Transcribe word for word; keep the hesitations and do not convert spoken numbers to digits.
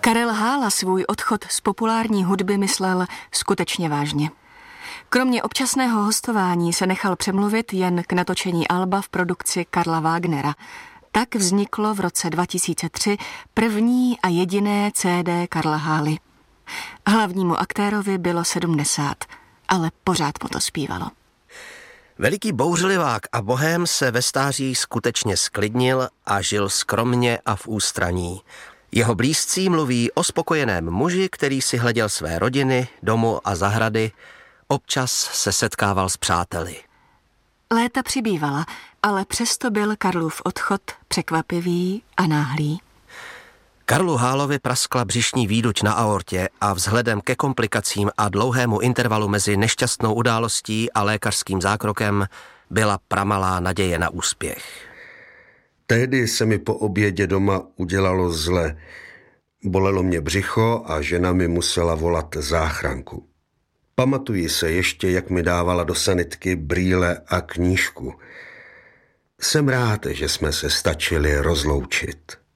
Karel Hála svůj odchod z populární hudby myslel skutečně vážně. Kromě občasného hostování se nechal přemluvit jen k natočení alba v produkci Karla Wagnera. Tak vzniklo v roce dva tisíce tři první a jediné C D Karla Hály. Hlavnímu aktérovi bylo sedmdesát, ale pořád mu to zpívalo. Veliký bouřlivák a bohém se ve stáří skutečně sklidnil a žil skromně a v ústraní. Jeho blízcí mluví o spokojeném muži, který si hleděl své rodiny, domu a zahrady, občas se setkával s přáteli. Léta přibývala, ale přesto byl Karlův odchod překvapivý a náhlý. Karlu Hálovi praskla břišní výduť na aortě a vzhledem ke komplikacím a dlouhému intervalu mezi nešťastnou událostí a lékařským zákrokem byla pramalá naděje na úspěch. Tehdy se mi po obědě doma udělalo zle. Bolelo mě břicho a žena mi musela volat záchranku. Pamatuji se ještě, jak mi dávala do sanitky brýle a knížku. Jsem rád, že jsme se stačili rozloučit.